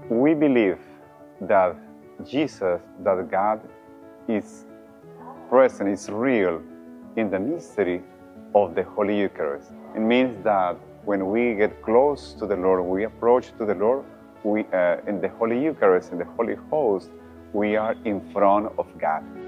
We believe that Jesus, that God is present, is real in the mystery of the Holy Eucharist. It means that when we get close to the Lord, we approach to the Lord, in the Holy Eucharist, in the Holy Host, we are in front of God.